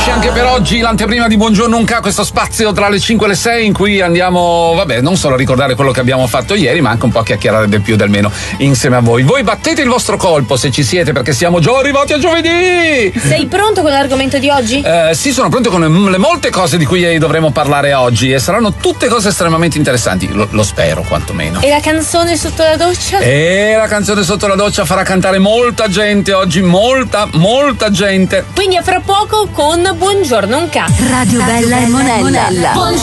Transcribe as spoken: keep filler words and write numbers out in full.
amici, anche per oggi l'anteprima di Buongiorno Unca, questo spazio tra le cinque e le sei in cui andiamo, vabbè, non solo a ricordare quello che abbiamo fatto ieri, ma anche un po' a chiacchierare del più e del meno insieme a voi. Voi battete il vostro colpo se ci siete, perché siamo già arrivati a giovedì. Sei pronto con l'argomento di oggi? Eh, sì, sono pronto con le molte cose di cui dovremo parlare oggi, e saranno tutte cose estremamente interessanti, lo, lo spero quantomeno. E la canzone sotto la doccia? E la canzone sotto la doccia farà cantare molta gente oggi, molta, molta gente. Quindi a fra poco con Buongiorno Unca. Radio Bella e Monella.